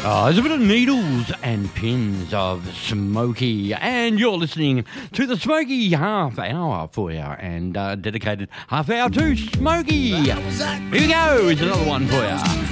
There's a bit of needles and pins of Smokey, and you're listening to the Smokey half hour for you, and dedicated half hour to Smokey. Here we go, it's another one for you.